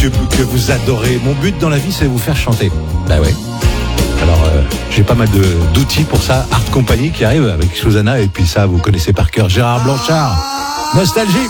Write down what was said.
que vous adorez. Mon but dans la vie, c'est de vous faire chanter. Bah ouais. Alors, j'ai pas mal d'outils pour ça. Art Company qui arrive avec Susanna, et puis ça, vous connaissez par cœur. Gérard Blanchard. Nostalgie.